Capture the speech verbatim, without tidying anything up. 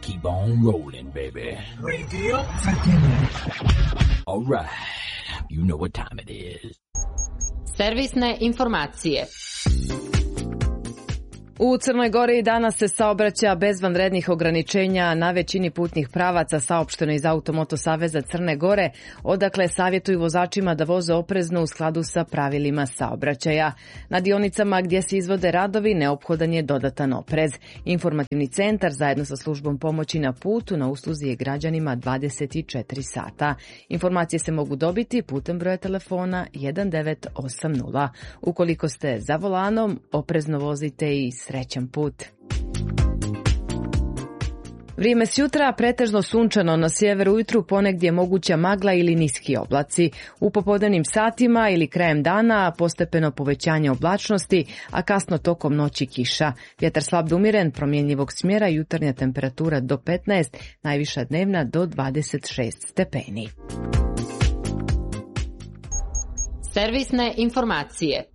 keep on rolling, baby. Radio All right, you know what time it is. Servisne informacije. U Crnoj Gori danas se saobraća bez vanrednih ograničenja na većini putnih pravaca, saopšteno iz Automoto saveza Crne Gore, odakle savjetuju vozačima da voze oprezno u skladu sa pravilima saobraćaja. Na dionicama gdje se izvode radovi neophodan je dodatan oprez. Informativni centar zajedno sa službom pomoći na putu na usluzi je građanima dvadeset četiri sata. Informacije se mogu dobiti putem broja telefona jedan devet osam nula. Ukoliko ste za volanom, oprezno vozite i srećan put. Vrijeme s jutra pretežno sunčano, na sjeveru ujutru ponegdje moguća magla ili niski oblaci. U popodnevnim satima ili krajem dana postepeno povećanje oblačnosti, a kasno tokom noći kiša. Vjetar slab do umiren, promjenjivog smjera, jutarnja temperatura do petnaest, najviša dnevna do dvadeset šest stepeni. Servisne informacije.